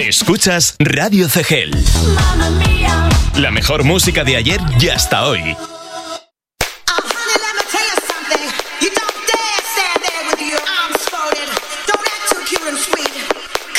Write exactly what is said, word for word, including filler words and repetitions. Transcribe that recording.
Escuchas Radio C G L. La mejor música de ayer y hasta hoy.